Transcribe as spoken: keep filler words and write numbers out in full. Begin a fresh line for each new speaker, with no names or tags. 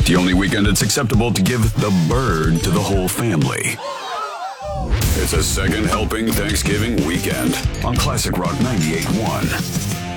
The only weekend it's acceptable to give the bird to the whole family. It's a second helping Thanksgiving weekend on Classic Rock ninety-eight point one.